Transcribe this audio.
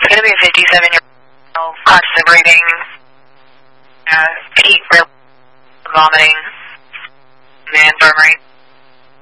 going to be a 57-year-old, conscious breathing, feet, vomiting, in the infirmary.